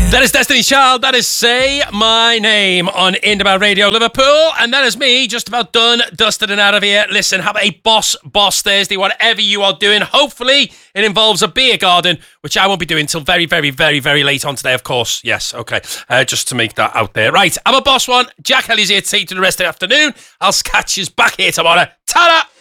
That is Destiny Child. That is Say My Name on Indaba Radio Liverpool. And that is me, just about done, dusted and out of here. Listen, have a boss Thursday, whatever you are doing. Hopefully it involves a beer garden, which I won't be doing till very, very, very, very late on today, of course. Yes, okay. Just to make that out there. Right, I'm a boss one. Jack Elliott's here to take you to the rest of the afternoon. I'll catch you back here tomorrow. Ta-da!